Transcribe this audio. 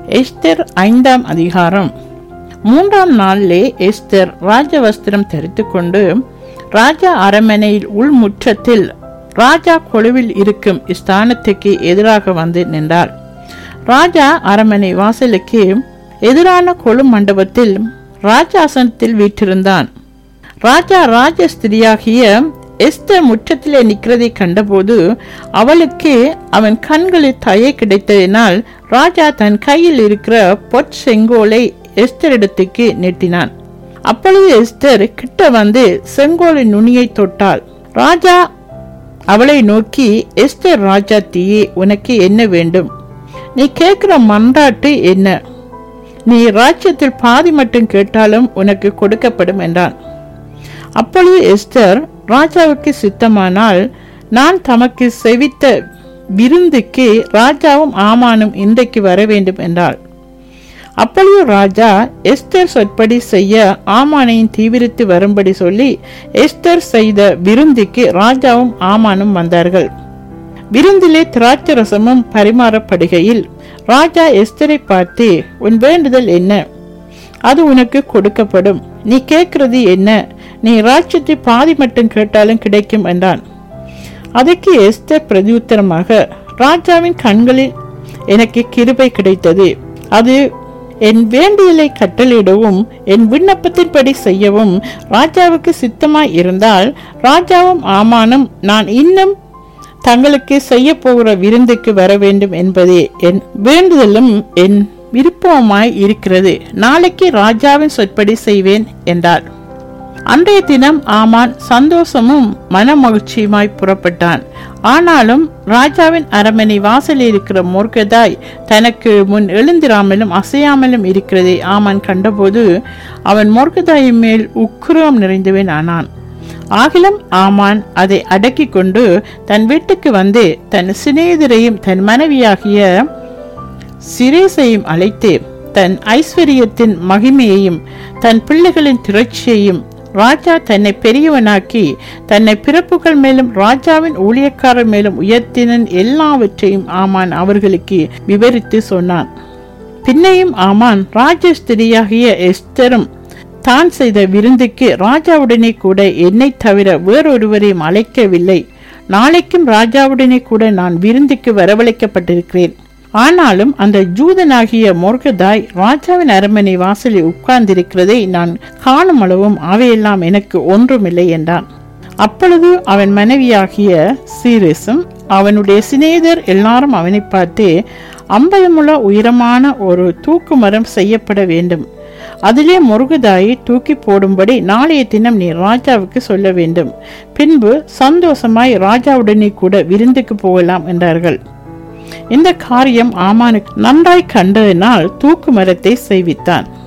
Esther 5ஆம் அதிகாரம். 3ஆம் நாளிலே எஸ்தர் ராஜவஸ்திரம் தரித்து கொண்டு ராஜா அரண்மனையில் உள்முற்றத்தில் ராஜா கொலுவில் இருக்கும் ஸ்தானத்துக்கு எதிராக வந்து நின்றார். ராஜா அரண்மனை வாசலுக்கு எதிரான கொலு மண்டபத்தில் ராஜாசனத்தில் வீற்றிருந்தான். ராஜா ராஜஸ்திரியாகிய எஸ்தர் முற்றத்திலே நிற்கிறதை கண்டபோது அவளுக்கு அவன் கண்களில் தயை கிடைத்ததினால் ராஜா தன் கையில் இருக்கிற பொற்செங்கோலை எஸ்தரிடத்துக்கு நீட்டினான். அப்பொழுது எஸ்தர் கிட்ட வந்து செங்கோலின் நுனியை தொட்டாள். ராஜா அவளை நோக்கி, எஸ்தர் ராஜாத்தியே, உனக்கு என்ன வேண்டும்? நீ கேட்கிற மன்றாட்டு என்ன? நீ ராஜ்யத்தில் பாதி மட்டும் கேட்டாலும் உனக்கு கொடுக்கப்படும் என்றான். அப்பொழுது எஸ்தர், ராஜாவுக்கு சித்தமானால் நான் தமக்கு செவித்த விருந்துக்கு ராஜாவும் ஆமானும் இன்றைக்கு வர வேண்டும் என்றாள். அப்பொழுது ராஜா எஸ்தர் சொற்படி செய்ய ஆமானையும் தீவிரித்து வரும்படி சொல்லி எஸ்தர் செய்த விருந்துக்கு ராஜாவும் ஆமானும் வந்தார்கள். விருந்திலே திராட்சரசமும் பரிமாறப்படுகையில் ராஜா எஸ்தரை பார்த்து, உன் வேண்டுதல் என்ன? அது உனக்கு கொடுக்கப்படும். நீ கேட்கிறது என்ன? நீ ராஜ்யத்தை பாதி மட்டும் கேட்டாலும் கிடைக்கும் என்றான். அதற்கு எஸ்தர் பிரதியுத்தரமாக, ராஜாவின் கண்களில் எனக்கு கிருபை கிடைத்தது. அது என் வேண்டுதலை கட்டளையிடவும் என் விண்ணப்பத்தின்படி செய்யவும் ராஜாவுக்கு சித்தமாய் இருந்தால் ராஜாவும் ஆமானும் நான் இன்னும் தங்களுக்கு செய்ய போகிற விருந்துக்கு வர வேண்டும் என்பதே என் வேண்டுதலும் என் விருப்பமாய் இருக்கிறது. நாளைக்கு ராஜாவின் சொற்படி செய்வேன் என்றார். அன்றைய தினம் ஆமான் சந்தோஷமும் மன மகிழ்ச்சியுமாய் புறப்பட்டான். ஆனாலும் ராஜாவின் அரண்மனை வாசலில் இருக்கிற மொர்தெகாய் தனக்கு முன் எழுந்திராமலும் அசையாமலும் இருக்கிறதை ஆமான் கண்டபோது அவன் மொர்தெகாயின் மேல் உக்கிரம் நிறைந்தவன் ஆனான். ஆகிலும் ஆமான் அதை அடக்கி கொண்டு தன் வீட்டுக்கு வந்து தன் சிநேகிதரையும் தன் மனைவியாகிய சிரேசையும் அழைத்து தன் ஐஸ்வர்யத்தின் மகிமையையும் தன் பிள்ளைகளின் திரட்சியையும் ராஜா தன்னை பெரியவனாக்கி தன்னை பிறப்புகள் மேலும் ராஜாவின் ஊழியக்காரர் மேலும் உயர்த்தினன் எல்லாவற்றையும் ஆமான் அவர்களுக்கு விவரித்து சொன்னான். பின்னையும் ஆமான் ராஜஸ்திரியாகிய எஸ்தரும் தான் செய்த விருந்துக்கு ராஜாவுடனே கூட என்னை தவிர வேறொருவரையும் அழைக்கவில்லை. நாளைக்கும் ராஜாவுடனே கூட நான் விருந்துக்கு வரவழைக்கப்பட்டிருக்கிறேன். ஆனாலும் அந்த ஜூதனாகிய மொர்தெகாய் ராஜாவின் அரண்மனை வாசலில் உட்கார்ந்திருக்கிறதை நான் காணும் அளவும் அவையெல்லாம் எனக்கு ஒன்றுமில்லை என்றான். அப்பொழுது அவன் மனைவியாகிய சீரேசும் அவனுடைய சிநேகிதர் எல்லாரும் அவனை பார்த்து, 50 முழ உயரமான ஒரு தூக்கு மரம் செய்யப்பட வேண்டும். அதிலே மொர்தெகாயை தூக்கி போடும்படி நாளைய தினம் நீ ராஜாவுக்கு சொல்ல வேண்டும். பின்பு சந்தோஷமாய் ராஜாவுடனே கூட விருந்துக்கு போகலாம் என்றார்கள். இந்த காரியம் ஆமானுக்கு நன்றாய் கண்டதினால் தூக்கு மரத்தை செய்வித்தான்.